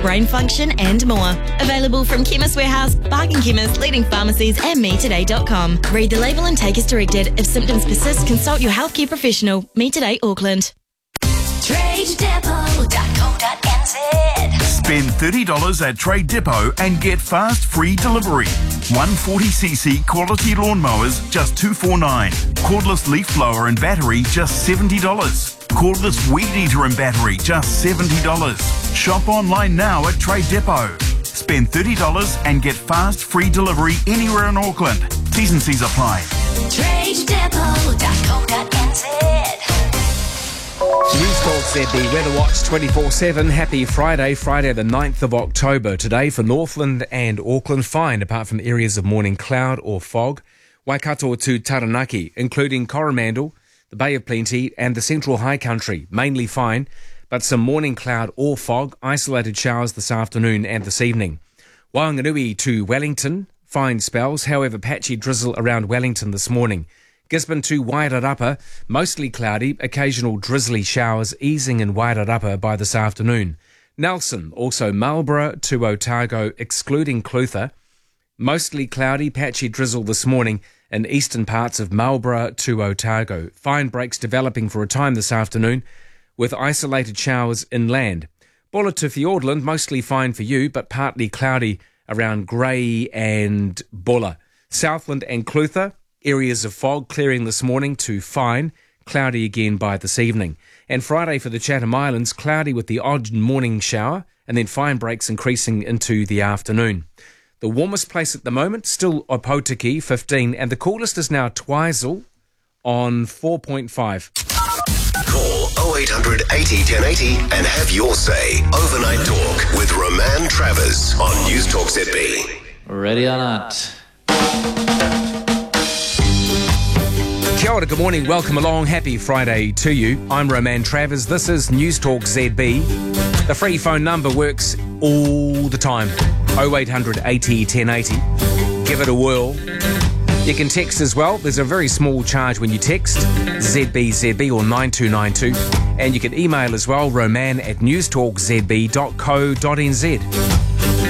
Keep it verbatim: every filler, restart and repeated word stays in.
brain function and more. Available from Chemist Warehouse, Bargain Chemist, leading pharmacies and me today dot com. Read the label and take as directed. If symptoms persist, consult your healthcare professional. Me Today Auckland. trade depot dot co dot n z. Spend thirty dollars at Trade Depot and get fast free delivery. one forty c c quality lawnmowers, just two forty-nine. Cordless leaf blower and battery, just seventy dollars. Cordless weed eater and battery, just seventy dollars. Shop online now at Trade Depot. Spend thirty dollars and get fast free delivery anywhere in Auckland. T's and C's apply. trade depot dot co dot n z. News Talk Z B Weather Watch twenty-four seven. Happy Friday, Friday the ninth of October. Today for Northland and Auckland, fine apart from areas of morning cloud or fog. Waikato to Taranaki, including Coromandel, the Bay of Plenty and the Central High Country, mainly fine, but some morning cloud or fog, isolated showers this afternoon and this evening. Whanganui to Wellington, fine spells, however patchy drizzle around Wellington this morning. Gisborne to Wairarapa, mostly cloudy, occasional drizzly showers easing in Wairarapa by this afternoon. Nelson, also Marlborough to Otago, excluding Clutha, mostly cloudy, patchy drizzle this morning in eastern parts of Marlborough to Otago. Fine breaks developing for a time this afternoon with isolated showers inland. Bulla to Fiordland, mostly fine for you, but partly cloudy around Grey and Bulla. Southland and Clutha, areas of fog clearing this morning to fine, cloudy again by this evening. And Friday for the Chatham Islands, cloudy with the odd morning shower, and then fine breaks increasing into the afternoon. The warmest place at the moment, still Opotiki, fifteen, and the coolest is now Twizel on four point five. Call oh eight hundred eighty ten eighty and have your say. Overnight Talk with Roman Travers on News Talk Z B. Ready or not. Kia ora, good morning, welcome along, happy Friday to you. I'm Roman Travers, this is News Talk Z B. The free phone number works all the time, oh eight hundred eighty ten eighty. Give it a whirl. You can text as well, there's a very small charge when you text, Z B Z B or nine two nine two. And you can email as well, roman at newstalk z b dot co dot n z.